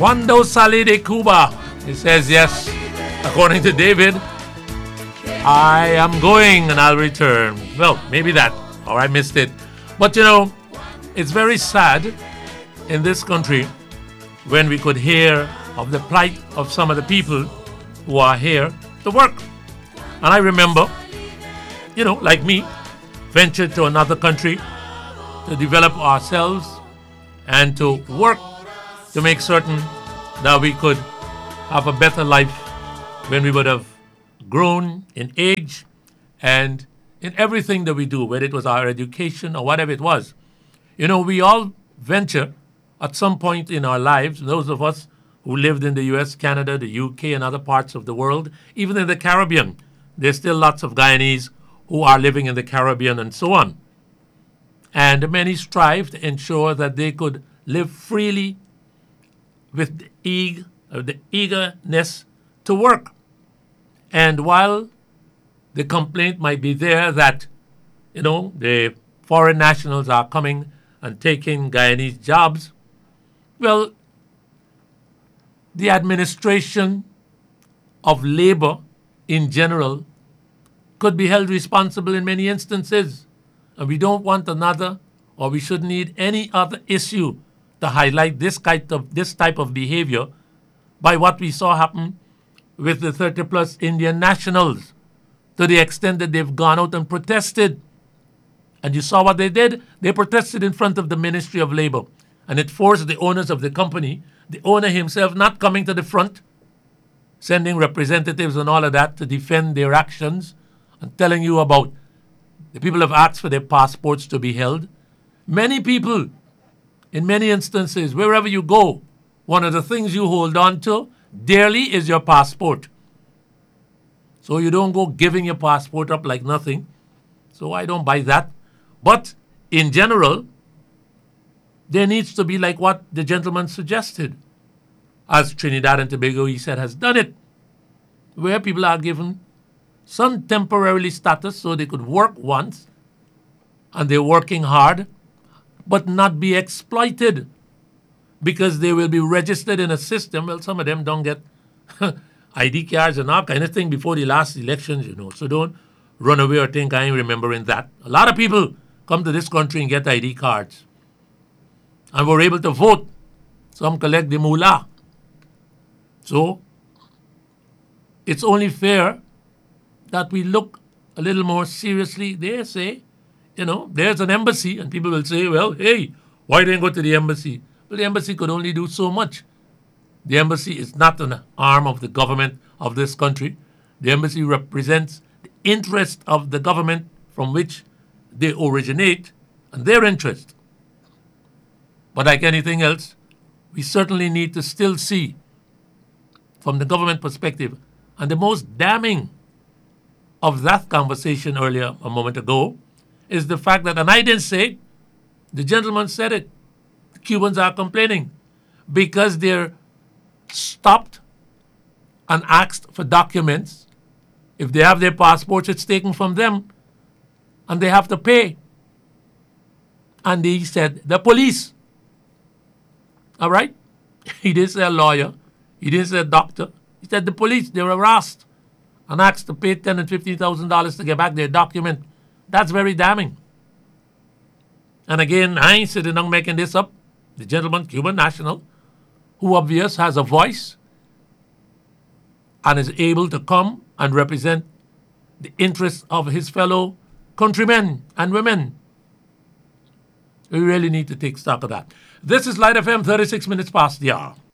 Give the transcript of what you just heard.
Cuando salí de Cuba? He says, yes, according to David, I am going and I'll return. Well, maybe that, or I missed it. But you know, it's very sad in this country when we could hear of the plight of some of the people who are here to work. And I remember, you know, like me, ventured to another country to develop ourselves and to work to make certain that we could have a better life when we would have grown in age and in everything that we do, whether it was our education or whatever it was. You know, we all venture at some point in our lives, those of us who lived in the US, Canada, the UK, and other parts of the world, even in the Caribbean. There's still lots of Guyanese who are living in the Caribbean and so on. And many strive to ensure that they could live freely with the eagerness to work. And while the complaint might be there that, you know, the foreign nationals are coming and taking Guyanese jobs, well, the administration of labor in general could be held responsible in many instances. And we don't want another, or we shouldn't need any other issue to highlight this type of behavior by what we saw happen with the 30-plus Indian nationals, to the extent that they've gone out and protested. And you saw what they did? They protested in front of the Ministry of Labor. And it forced the owners of the company, the owner himself not coming to the front, sending representatives and all of that to defend their actions and telling you about the people have asked for their passports to be held. Many people, in many instances, wherever you go, one of the things you hold on to dearly is your passport. So you don't go giving your passport up like nothing. So I don't buy that. But in general, there needs to be like what the gentleman suggested. As Trinidad and Tobago, he said, has done it, where people are given some temporarily status so they could work once, and they're working hard, but not be exploited because they will be registered in a system. Well, some of them don't get ID cards and all kind of thing before the last elections, you know. So don't run away or think I ain't remembering that. A lot of people come to this country and get ID cards and were able to vote. Some collect the moolah. So it's only fair that we look a little more seriously. They say, you know, there's an embassy, and people will say, well, hey, why didn't you go to the embassy? Well, the embassy could only do so much. The embassy is not an arm of the government of this country. The embassy represents the interest of the government from which they originate and their interest. But like anything else, we certainly need to still see from the government perspective. And the most damning of that conversation earlier, a moment ago, is the fact that, and I didn't say it, the gentleman said it, the Cubans are complaining because they're stopped and asked for documents. If they have their passports, it's taken from them and they have to pay. And he said, the police. All right? He didn't say a lawyer. He didn't say a doctor. He said the police, they were harassed and asked to pay $10,000 and $15,000 to get back their document. That's very damning. And again, I ain't sitting down making this up. The gentleman, Cuban national, who obvious has a voice and is able to come and represent the interests of his fellow countrymen and women. We really need to take stock of that. This is Light FM, 36 minutes past the hour.